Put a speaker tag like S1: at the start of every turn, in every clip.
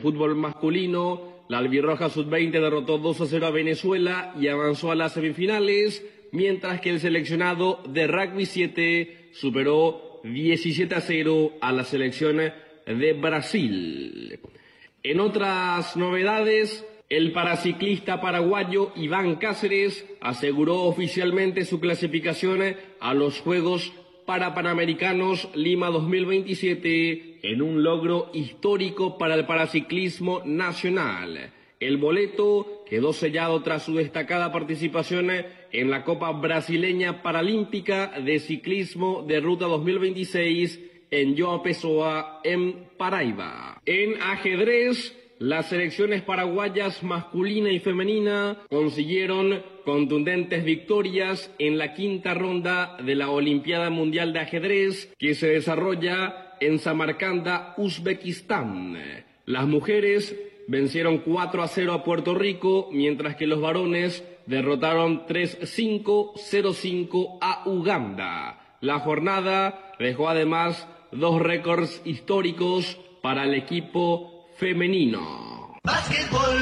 S1: fútbol masculino, la albirroja sub-20 derrotó 2-0 a Venezuela y avanzó a las semifinales, mientras que el seleccionado de rugby 7 superó 17-0 a la selección de Brasil. En otras novedades, el paraciclista paraguayo Iván Cáceres aseguró oficialmente su clasificación a los Juegos Panamericanos Lima 2027 en un logro histórico para el paraciclismo nacional. El boleto quedó sellado tras su destacada participación en la Copa Brasileña Paralímpica de Ciclismo de Ruta 2026 en João Pessoa, en Paraíba. En ajedrez, las selecciones paraguayas masculina y femenina consiguieron contundentes victorias en la quinta ronda de la Olimpiada Mundial de Ajedrez que se desarrolla en Samarcanda, Uzbekistán. Las mujeres vencieron 4-0 a Puerto Rico, mientras que los varones derrotaron 3-5, 0-5 a Uganda. La jornada dejó además 2 récords históricos para el equipo femenino.
S2: Básquetbol.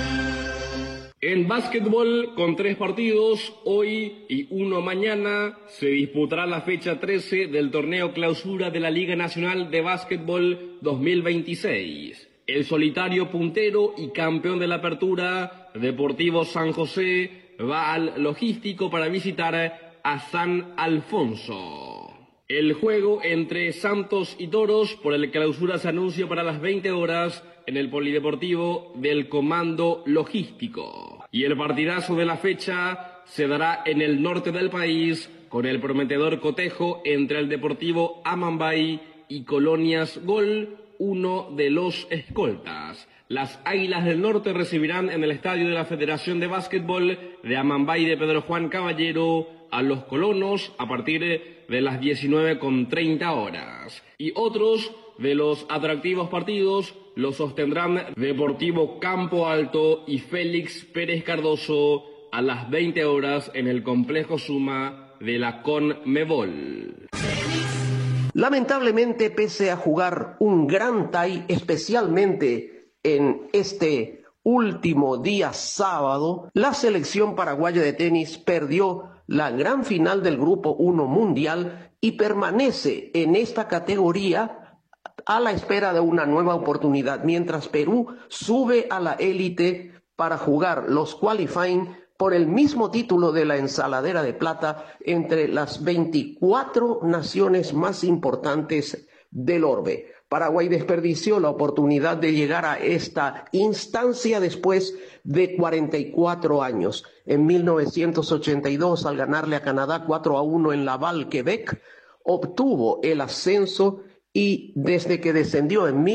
S1: En básquetbol, con 3 partidos, hoy y 1 mañana, se disputará la fecha 13 del torneo clausura de la Liga Nacional de Básquetbol 2026. El solitario puntero y campeón de la apertura, Deportivo San José, va al Logístico para visitar a San Alfonso. El juego entre Santos y Toros por el clausura se anuncia para las 20 horas en el Polideportivo del Comando Logístico. Y el partidazo de la fecha se dará en el norte del país con el prometedor cotejo entre el Deportivo Amambay y Colonias Gol, uno de los escoltas. Las Águilas del Norte recibirán en el estadio de la Federación de Básquetbol de Amambay de Pedro Juan Caballero a los colonos a partir de las 19:30 horas. Y otros de los atractivos partidos los sostendrán Deportivo Campo Alto y Félix Pérez Cardoso a las 20 horas en el complejo Suma de la CONMEBOL.
S3: Lamentablemente, pese a jugar un gran tie, especialmente en este último día sábado, la selección paraguaya de tenis perdió la gran final del Grupo 1 Mundial y permanece en esta categoría a la espera de una nueva oportunidad, mientras Perú sube a la élite para jugar los qualifying por el mismo título de la ensaladera de plata entre las 24 naciones más importantes del orbe. Paraguay desperdició la oportunidad de llegar a esta instancia después de 44 años. En 1982, al ganarle a Canadá 4-1 en Laval, Quebec, obtuvo el ascenso y desde que descendió en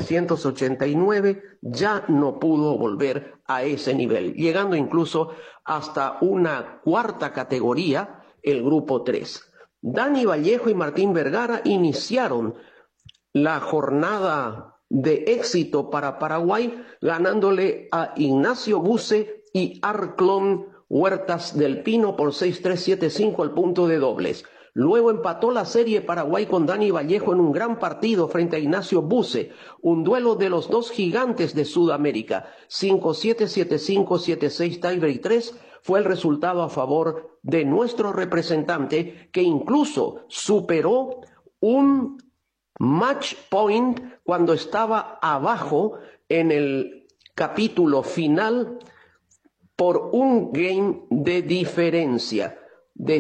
S3: 1989 ya no pudo volver a ese nivel, llegando incluso hasta una cuarta categoría, el Grupo 3. Dani Vallejo y Martín Vergara iniciaron la jornada de éxito para Paraguay, ganándole a Ignacio Buse y Arclón Huertas del Pino por 6-3, 7-5 al punto de dobles. Luego empató la serie Paraguay con Dani Vallejo en un gran partido frente a Ignacio Buse, un duelo de los dos gigantes de Sudamérica. 5-7, 7-5, 7-6, tiebreak 3 fue el resultado a favor de nuestro representante, que incluso superó un match point cuando estaba abajo en el capítulo final por un game de diferencia. De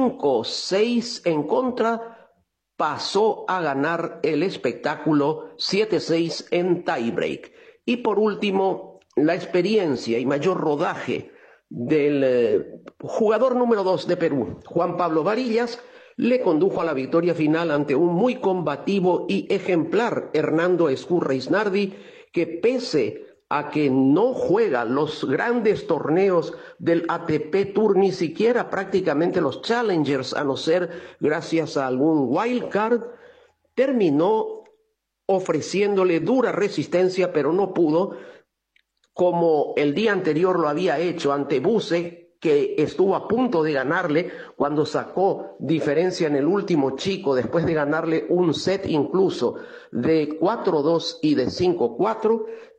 S3: 5-6 en contra, pasó a ganar el espectáculo 7-6 en tiebreak. Y por último, la experiencia y mayor rodaje del jugador número 2 de Perú, Juan Pablo Varillas, le condujo a la victoria final ante un muy combativo y ejemplar Hernando Escurra Isnardi, que pese a que no juega los grandes torneos del ATP Tour, ni siquiera prácticamente los Challengers, a no ser gracias a algún wildcard, terminó ofreciéndole dura resistencia, pero no pudo, como el día anterior lo había hecho ante Buse, que estuvo a punto de ganarle cuando sacó diferencia en el último chico, después de ganarle un set incluso de 4-2 y de 5-4,